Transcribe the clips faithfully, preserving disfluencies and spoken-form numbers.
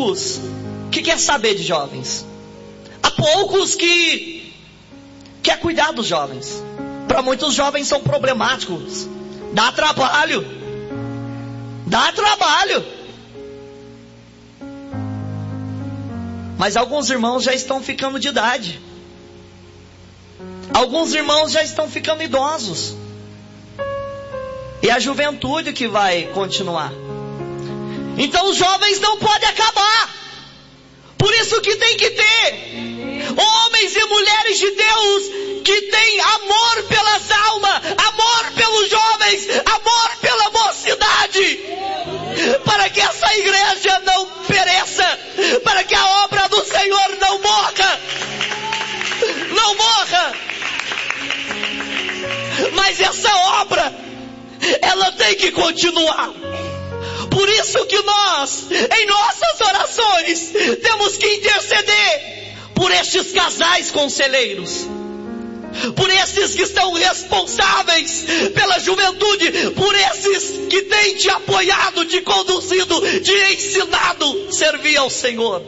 poucos que quer saber de jovens. Há poucos que quer cuidar dos jovens. Para muitos jovens são problemáticos. Dá trabalho. Dá trabalho. Mas alguns irmãos já estão ficando de idade. Alguns irmãos já estão ficando idosos. E a juventude que vai continuar. Então os jovens não podem acabar. Por isso que tem que ter homens e mulheres de Deus que têm amor pelas almas, amor pelos jovens, amor pela mocidade, para que essa igreja não pereça, para que a obra do Senhor não morra, não morra. Mas essa obra, ela tem que continuar. Por isso que nós, em nossas orações, temos que interceder por estes casais conselheiros, por esses que estão responsáveis pela juventude, por esses que têm te apoiado, te conduzido, te ensinado a servir ao Senhor.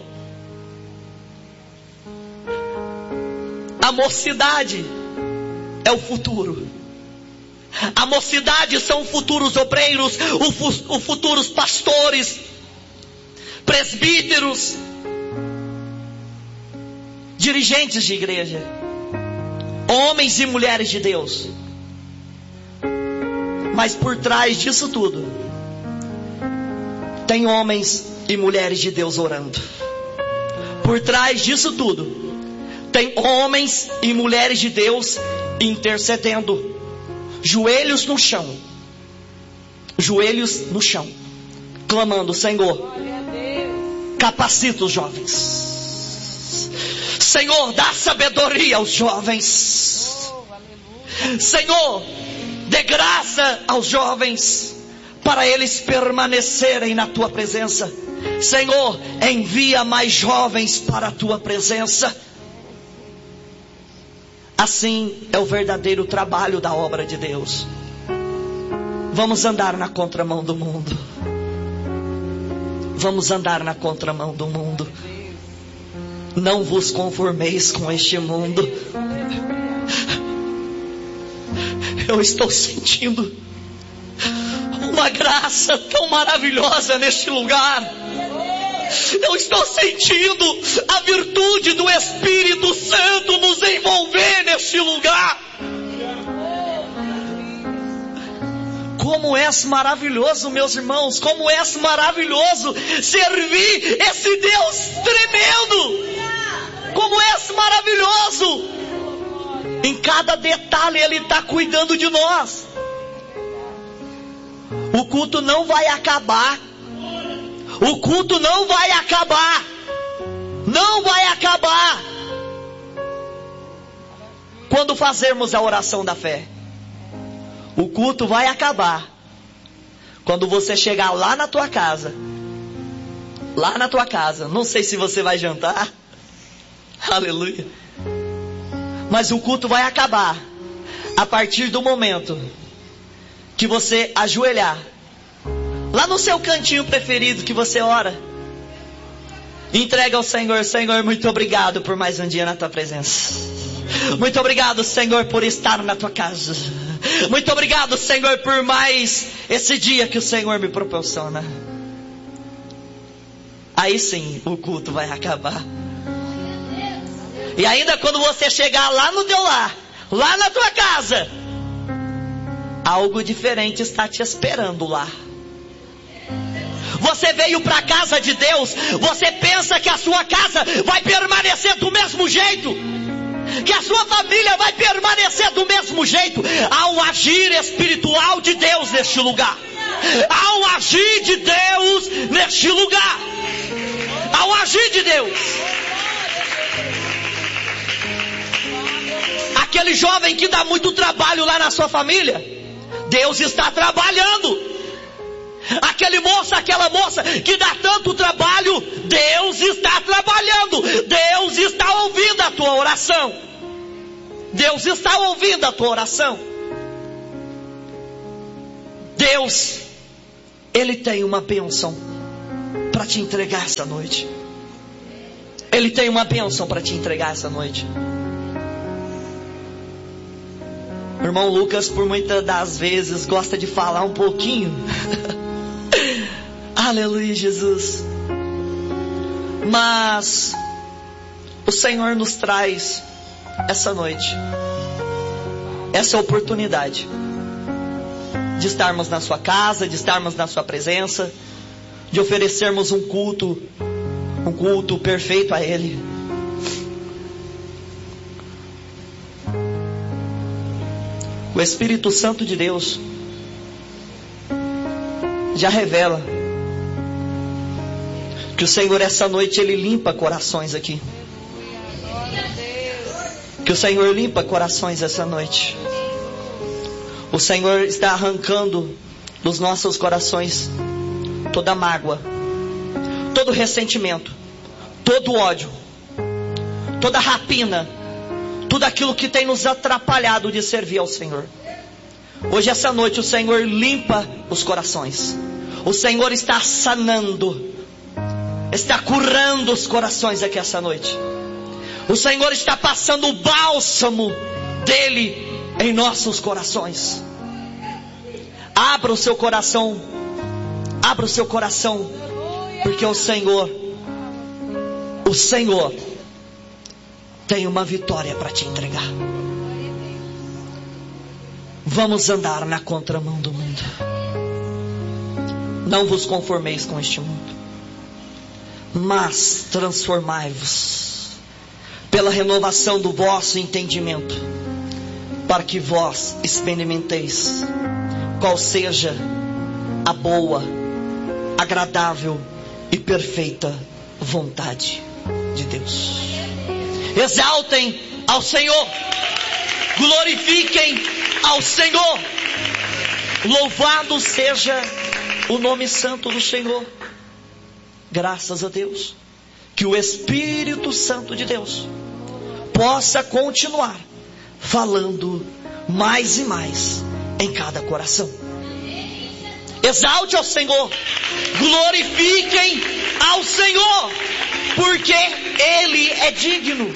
A mocidade é o futuro. A mocidade são futuros obreiros, os futuros pastores, presbíteros, dirigentes de igreja, homens e mulheres de Deus. Mas por trás disso tudo, tem homens e mulheres de Deus orando. Por trás disso tudo, tem homens e mulheres de Deus intercedendo. Joelhos no chão, joelhos no chão, clamando: Senhor, capacita os jovens. Senhor, dá sabedoria aos jovens. Senhor, dê graça aos jovens, para eles permanecerem na tua presença. Senhor, envia mais jovens para a tua presença. Assim é o verdadeiro trabalho da obra de Deus. Vamos andar na contramão do mundo. Vamos andar na contramão do mundo. Não vos conformeis com este mundo. Eu estou sentindo uma graça tão maravilhosa neste lugar. Eu estou sentindo a virtude do Espírito Santo nos envolver neste lugar. Como é maravilhoso, meus irmãos, como é maravilhoso servir esse Deus tremendo. Como é maravilhoso. Em cada detalhe Ele está cuidando de nós. O culto não vai acabar. O culto não vai acabar. Não vai acabar quando fazermos a oração da fé. O culto vai acabar quando você chegar lá na tua casa. Lá na tua casa. Não sei se você vai jantar. Aleluia. Mas o culto vai acabar a partir do momento que você ajoelhar lá no seu cantinho preferido que você ora. Entrega ao Senhor: Senhor, muito obrigado por mais um dia na tua presença. Muito obrigado, Senhor, por estar na tua casa. Muito obrigado, Senhor, por mais esse dia que o Senhor me proporciona. Aí sim o culto vai acabar. E ainda quando você chegar lá no teu lar, lá na tua casa, algo diferente está te esperando lá. Você veio para a casa de Deus, você pensa que a sua casa vai permanecer do mesmo jeito, que a sua família vai permanecer do mesmo jeito. Há um agir espiritual de Deus neste lugar. Há um agir de Deus neste lugar. Há um agir de Deus. Aquele jovem que dá muito trabalho lá na sua família, Deus está trabalhando. Aquele moço, aquela moça que dá tanto trabalho, Deus está trabalhando. Deus está ouvindo a tua oração. Deus está ouvindo a tua oração. Deus, Ele tem uma bênção para te entregar essa noite. Ele tem uma bênção para te entregar essa noite. O irmão Lucas, por muitas das vezes, gosta de falar um pouquinho. Aleluia, Jesus. Mas o Senhor nos traz essa noite, essa oportunidade de estarmos na sua casa, de estarmos na sua presença, de oferecermos um culto, um culto perfeito a Ele. O Espírito Santo de Deus já revela que o Senhor essa noite Ele limpa corações aqui. Que o Senhor limpa corações essa noite. O Senhor está arrancando dos nossos corações toda mágoa, todo ressentimento, todo ódio, toda rapina, tudo aquilo que tem nos atrapalhado de servir ao Senhor. Hoje essa noite o Senhor limpa os corações. O Senhor está sanando, está curando os corações aqui essa noite. O Senhor está passando o bálsamo dele em nossos corações. Abra o seu coração, abra o seu coração, porque o Senhor, o Senhor tem uma vitória para te entregar. Vamos andar na contramão do mundo. Não vos conformeis com este mundo, mas transformai-vos pela renovação do vosso entendimento, para que vós experimenteis qual seja a boa, agradável e perfeita vontade de Deus. Exaltem ao Senhor, glorifiquem ao Senhor, louvado seja o nome santo do Senhor. Graças a Deus, que o Espírito Santo de Deus possa continuar falando mais e mais em cada coração. Exalte ao Senhor, glorifiquem ao Senhor, porque Ele é digno.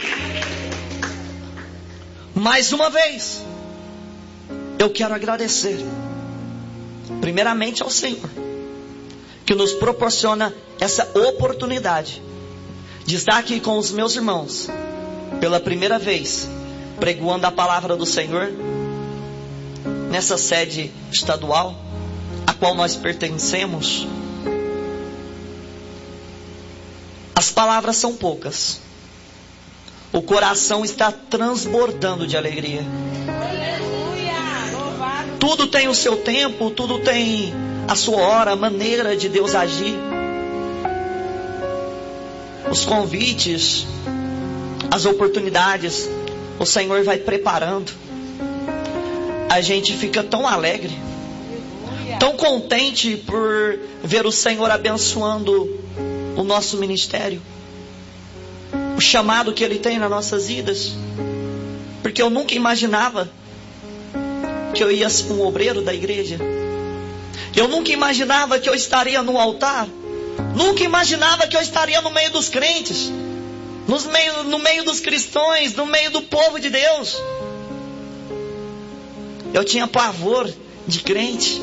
Mais uma vez, eu quero agradecer, primeiramente ao Senhor, que nos proporciona essa oportunidade de estar aqui com os meus irmãos, pela primeira vez, pregoando a palavra do Senhor, nessa sede estadual, a qual nós pertencemos. As palavras são poucas, o coração está transbordando de alegria. Tudo tem o seu tempo, tudo tem a sua hora, a maneira de Deus agir. Os convites, as oportunidades, o Senhor vai preparando. A gente fica tão alegre, tão contente por ver o Senhor abençoando o nosso ministério, o chamado que Ele tem nas nossas vidas. Porque eu nunca imaginava que eu ia ser um obreiro da igreja. Eu nunca imaginava que eu estaria no altar. Nunca imaginava que eu estaria no meio dos crentes, nos meio, no meio dos cristãos, no meio do povo de Deus. Eu tinha pavor de crente,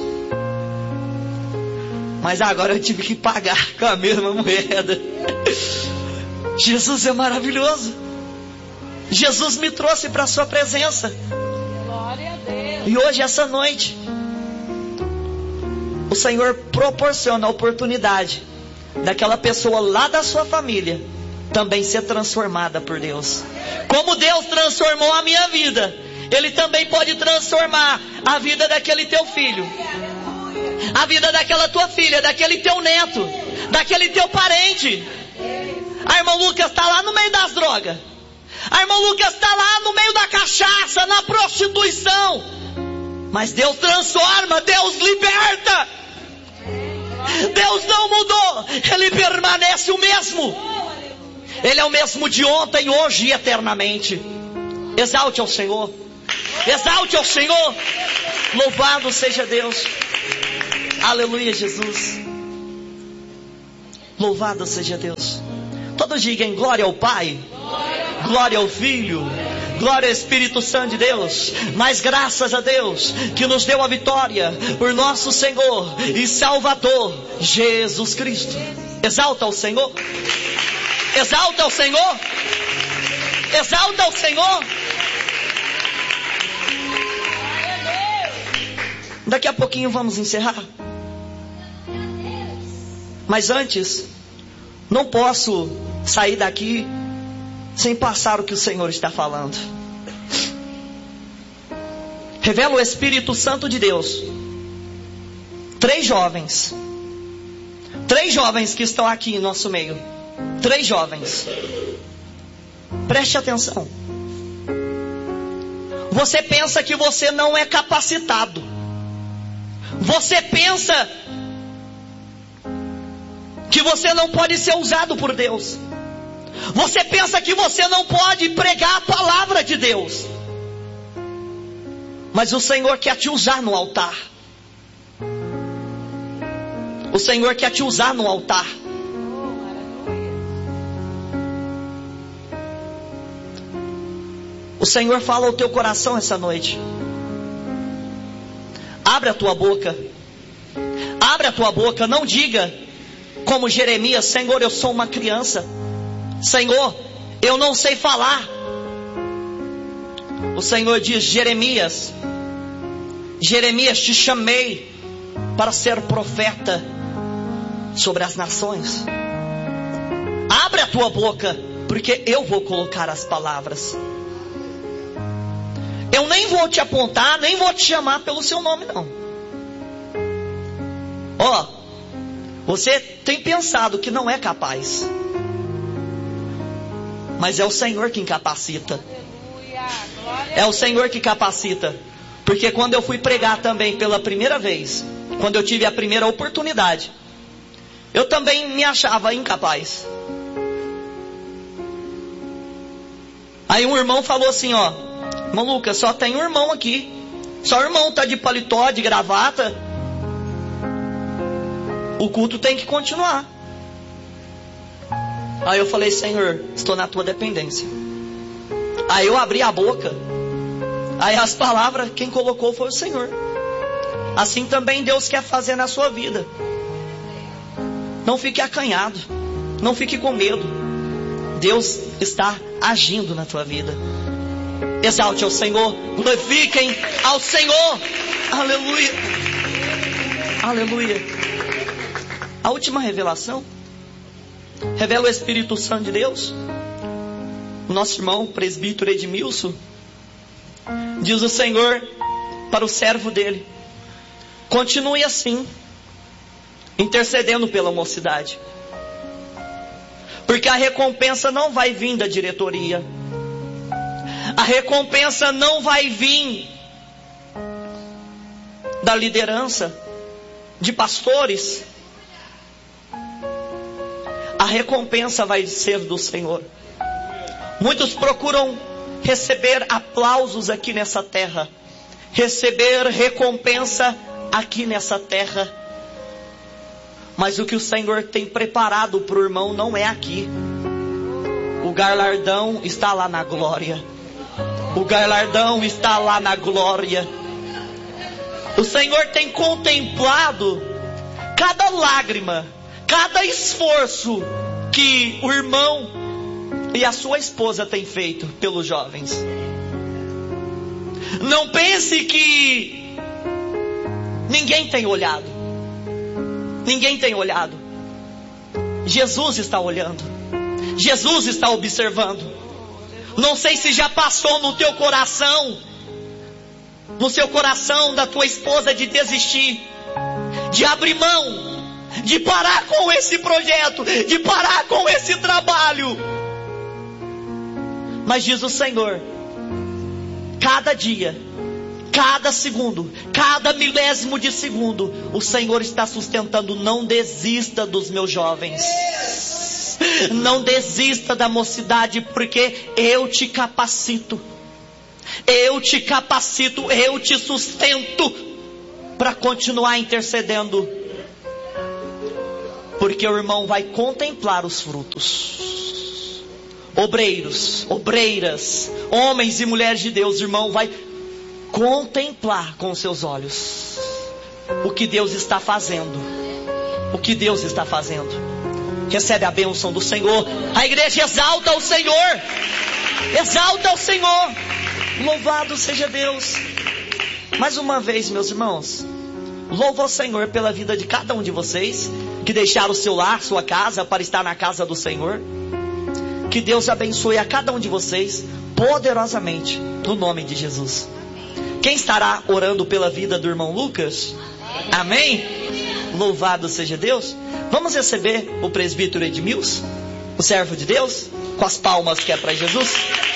mas agora eu tive que pagar com a mesma moeda. Jesus é maravilhoso. Jesus me trouxe para a sua presença. Glória a Deus. E hoje, essa noite, o Senhor proporciona a oportunidade daquela pessoa lá da sua família também ser transformada por Deus. Como Deus transformou a minha vida, Ele também pode transformar a vida daquele teu filho, a vida daquela tua filha, daquele teu neto, daquele teu parente. A irmã Lucas está lá no meio das drogas. A irmã Lucas está lá no meio da cachaça, na prostituição. Mas Deus transforma, Deus liberta. Deus não mudou, Ele permanece o mesmo. Ele é o mesmo de ontem, hoje e eternamente. Exalte ao Senhor, exalte ao Senhor. Louvado seja Deus. Aleluia, Jesus. Louvado seja Deus. Todos digam glória ao Pai, glória ao Filho, glória ao Espírito Santo de Deus. Mas graças a Deus que nos deu a vitória por nosso Senhor e Salvador Jesus Cristo. Exalta o Senhor. Exalta o Senhor. Exalta o Senhor. Daqui a pouquinho vamos encerrar. Mas antes, não posso sair daqui sem passar o que o Senhor está falando. Revela o Espírito Santo de Deus. Três jovens. Três jovens que estão aqui em nosso meio. Três jovens. Preste atenção. Você pensa que você não é capacitado. Você pensa que você não pode ser usado por Deus. Você pensa que você não pode pregar a palavra de Deus. Mas o Senhor quer te usar no altar. O Senhor quer te usar no altar. O Senhor fala ao teu coração essa noite. Abre a tua boca. Abre a tua boca. Não diga como Jeremias: Senhor, eu sou uma criança. Senhor, eu não sei falar. O Senhor diz: Jeremias, Jeremias, te chamei para ser profeta sobre as nações. Abre a tua boca, porque eu vou colocar as palavras. Eu nem vou te apontar, nem vou te chamar pelo seu nome, não. Ó, oh, você tem pensado que não é capaz, mas é o Senhor que incapacita. É o Senhor que capacita. Porque quando eu fui pregar também pela primeira vez, quando eu tive a primeira oportunidade, eu também me achava incapaz. Aí um irmão falou assim, ó: irmão Lucas, só tem um irmão aqui. Só o irmão tá de paletó, de gravata. O culto tem que continuar. Aí eu falei: Senhor, estou na tua dependência. Aí eu abri a boca. Aí as palavras, quem colocou foi o Senhor. Assim também Deus quer fazer na sua vida. Não fique acanhado. Não fique com medo. Deus está agindo na tua vida. Exalte ao Senhor. Glorifiquem ao Senhor. Aleluia. Aleluia. A última revelação revela o Espírito Santo de Deus. O nosso irmão presbítero Edmilson, diz o Senhor para o servo dele: continue assim, intercedendo pela mocidade, porque a recompensa não vai vir da diretoria, a recompensa não vai vir da liderança, de pastores. A recompensa vai ser do Senhor. Muitos procuram receber aplausos aqui nessa terra, receber recompensa aqui nessa terra, mas o que o Senhor tem preparado para o irmão não é aqui. O galardão está lá na glória. O galardão está lá na glória. O Senhor tem contemplado cada lágrima, cada esforço que o irmão e a sua esposa têm feito pelos jovens. Não pense que ninguém tem olhado. Ninguém tem olhado. Jesus está olhando. Jesus está observando. Não sei se já passou no teu coração, no seu coração da tua esposa, de desistir, de abrir mão, de parar com esse projeto, de parar com esse trabalho. Mas diz o Senhor: cada dia, cada segundo, cada milésimo de segundo, o Senhor está sustentando. Não desista dos meus jovens. Não desista da mocidade, porque eu te capacito. Eu te capacito, eu te sustento para continuar intercedendo. Porque porque o irmão vai contemplar os frutos. Obreiros, obreiras, homens e mulheres de Deus, irmão, vai contemplar com seus olhos o que Deus está fazendo. O que Deus está fazendo. Recebe a bênção do Senhor. A igreja exalta o Senhor. Exalta o Senhor. Louvado seja Deus. Mais uma vez, meus irmãos, louvo ao Senhor pela vida de cada um de vocês que deixaram o seu lar, sua casa, para estar na casa do Senhor. Que Deus abençoe a cada um de vocês poderosamente, no nome de Jesus. Quem estará orando pela vida do irmão Lucas? Amém? Louvado seja Deus. Vamos receber o presbítero Edmilson, o servo de Deus, com as palmas que é para Jesus.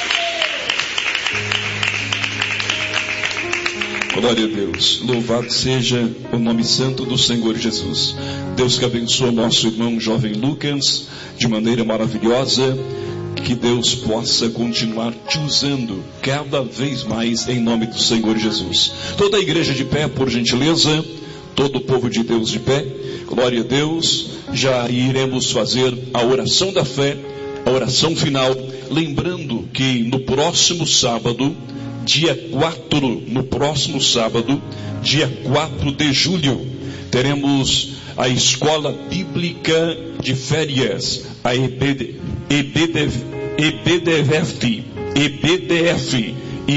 Glória a Deus, louvado seja o nome santo do Senhor Jesus. Deus que abençoe o nosso irmão jovem Lucas de maneira maravilhosa. Que Deus possa continuar te usando cada vez mais em nome do Senhor Jesus. Toda a igreja de pé, por gentileza. Todo o povo de Deus de pé. Glória a Deus. Já iremos fazer a oração da fé, a oração final. Lembrando que no próximo sábado, dia quatro, no próximo sábado, dia quatro de julho, teremos a Escola Bíblica de Férias, a E B D F, E B D F,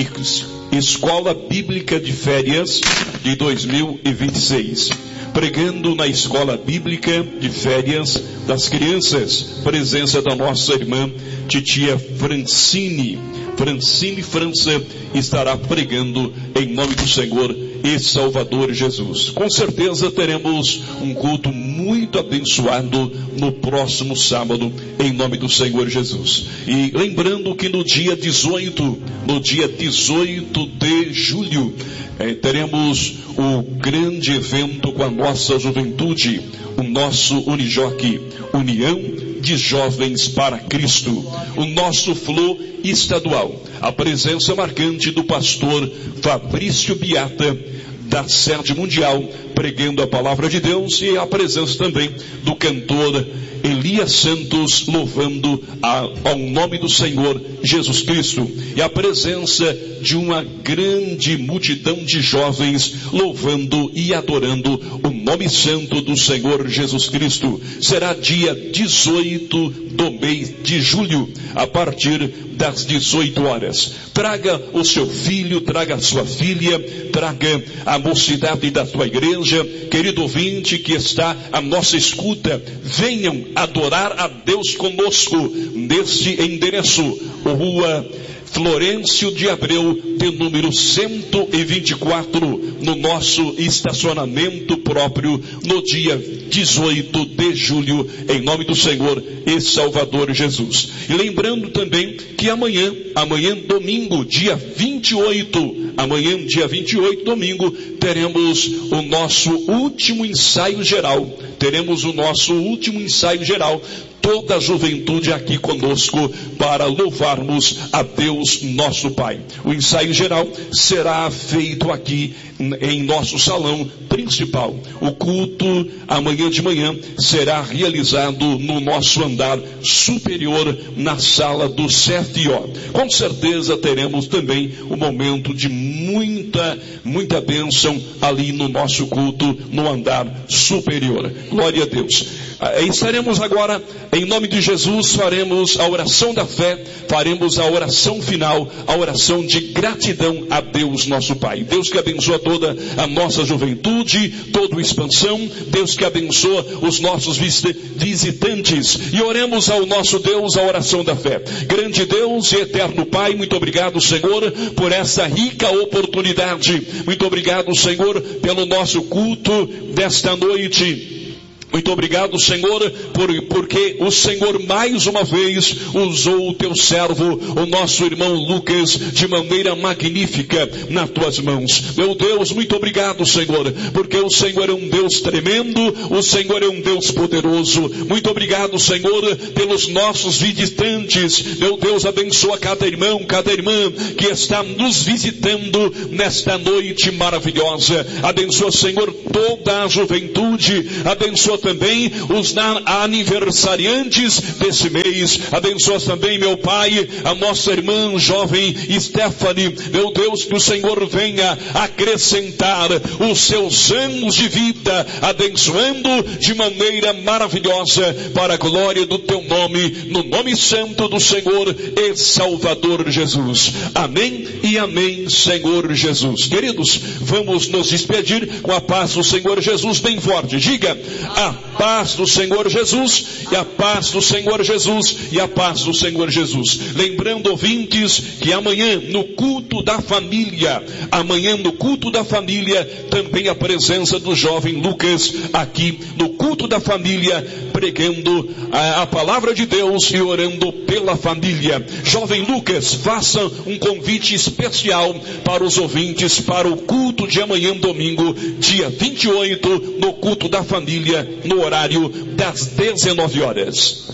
Escola Bíblica de Férias de dois mil e vinte e seis. Pregando na Escola Bíblica de Férias das Crianças, presença da nossa irmã titia Francine. Francine França estará pregando em nome do Senhor e Salvador Jesus. Com certeza teremos um culto muito abençoado no próximo sábado, em nome do Senhor Jesus. E lembrando que no dia dezoito, no dia dezoito de julho, eh, teremos o grande evento com a nossa juventude, o nosso Unijoc, União de Jovens para Cristo, o nosso Flow estadual. A presença marcante do pastor Fabrício Biata, da Sede Mundial, pregando a palavra de Deus, e a presença também do cantor Elias Santos, louvando a, ao nome do Senhor Jesus Cristo, e a presença de uma grande multidão de jovens louvando e adorando o nome santo do Senhor Jesus Cristo. Será dia dezoito do mês de julho, a partir das dezoito horas. Traga o seu filho, traga a sua filha, traga a mocidade da tua igreja, querido ouvinte que está à nossa escuta, venham adorar a Deus conosco neste endereço, Rua Florêncio de Abreu, de número cento e vinte e quatro, no nosso estacionamento próprio, no dia dezoito de julho, em nome do Senhor e Salvador Jesus. E lembrando também que amanhã, amanhã domingo, dia vinte e oito, amanhã dia vinte e oito, domingo, teremos o nosso último ensaio geral, teremos o nosso último ensaio geral, toda a juventude aqui conosco para louvarmos a Deus nosso Pai. O ensaio geral será feito aqui em nosso salão principal. O culto amanhã de manhã será realizado no nosso andar superior, na sala do C F O. Com certeza teremos também um momento de muita, muita bênção ali no nosso culto, no andar superior. Glória a Deus. Estaremos agora, em nome de Jesus, faremos a oração da fé, faremos a oração final, a oração de gratidão a Deus nosso Pai. Deus que abençoa toda a nossa juventude, toda a expansão, Deus que abençoa os nossos visitantes, e oremos ao nosso Deus a oração da fé. Grande Deus e eterno Pai, muito obrigado, Senhor, por essa rica oportunidade. Muito obrigado, Senhor, pelo nosso culto desta noite. Muito obrigado, Senhor, por, porque o Senhor mais uma vez usou o teu servo, o nosso irmão Lucas, de maneira magnífica nas tuas mãos. Meu Deus, muito obrigado, Senhor, porque o Senhor é um Deus tremendo, o Senhor é um Deus poderoso. Muito obrigado, Senhor, pelos nossos visitantes. Meu Deus, abençoa cada irmão, cada irmã que está nos visitando nesta noite maravilhosa. Abençoa, Senhor, toda a juventude, abençoa também os aniversariantes desse mês. Abençoa também, meu Pai, a nossa irmã jovem Stephanie. Meu Deus, que o Senhor venha acrescentar os seus anos de vida, abençoando de maneira maravilhosa para a glória do teu nome, no nome santo do Senhor e Salvador Jesus. Amém e amém, Senhor Jesus. Queridos, vamos nos despedir com a paz do Senhor Jesus bem forte. Diga: a paz do Senhor Jesus, e a paz do Senhor Jesus, e a paz do Senhor Jesus. Lembrando, ouvintes, que amanhã no culto da família, amanhã no culto da família, também a presença do jovem Lucas aqui no culto da família, pregando a, a palavra de Deus e orando pela família. Jovem Lucas, faça um convite especial para os ouvintes para o culto de amanhã, domingo, dia vinte e oito, no culto da família, no horário das dezenove horas.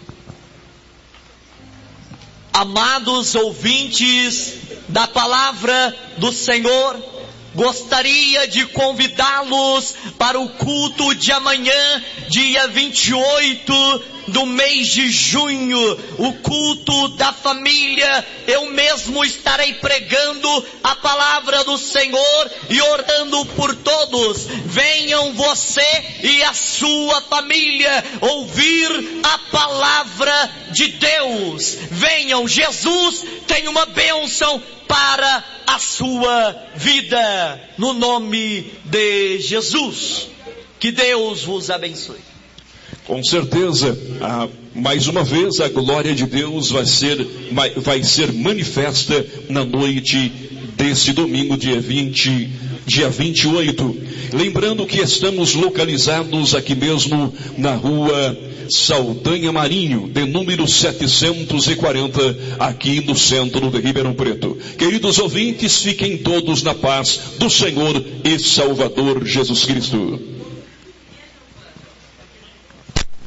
Amados ouvintes da palavra do Senhor, gostaria de convidá-los para o culto de amanhã, dia vinte e oito do mês de junho, o culto da família. Eu mesmo estarei pregando a palavra do Senhor e orando por todos. Venham você e a sua família ouvir a palavra de Deus. Venham, Jesus tem uma bênção para a sua vida, no nome de Jesus. Que Deus vos abençoe. Com certeza, a, mais uma vez a glória de Deus vai ser, vai ser manifesta na noite desse domingo, dia vinte, dia vinte e oito. Lembrando que estamos localizados aqui mesmo na rua Saldanha Marinho, de número setecentos e quarenta, aqui no centro de Ribeirão Preto. Queridos ouvintes, fiquem todos na paz do Senhor e Salvador Jesus Cristo.